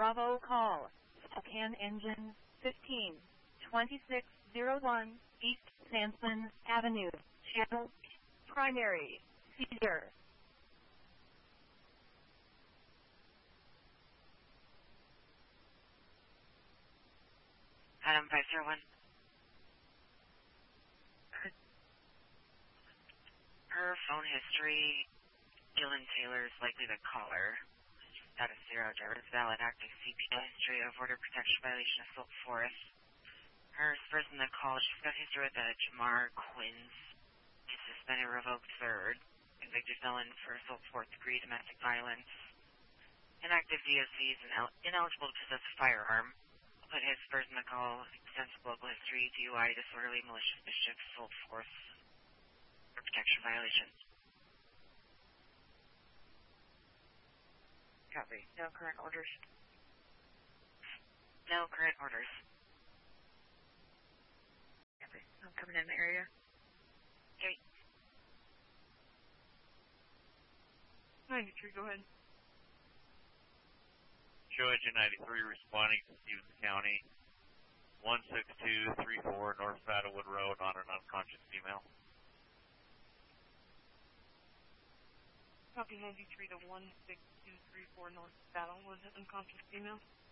Bravo call. Spokane engine 152601 East Sandsman Avenue. Channel primary. Cedar. Adam 501. Her phone history, Gillen Taylor is likely the caller. Status 0, driver's valid, active CPL history of order protection violation, assault fourth. Her person that called, she's got history with Jamar Quinns. He's suspended, revoked third. Convicted felon for assault fourth degree, domestic violence. Inactive DOCs and ineligible to possess a firearm. I'll put his person that call, extensive local history, DUI, disorderly, malicious mischief, assault fourth. Protection violation. Copy. No current orders. No current orders. Copy. I'm coming in the area. Okay. 93, go ahead. Show engine 93 responding to Stevens County, 16234 North Saddlewood Road on an unconscious female. Copy 93 to 16234 North Saddlewood, unconscious female.